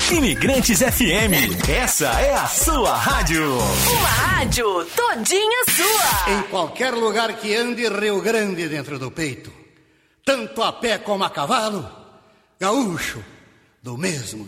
Imigrantes FM, essa é a sua rádio. Uma rádio todinha sua. Em qualquer lugar que ande, Rio Grande dentro do peito. Tanto a pé como a cavalo, gaúcho do mesmo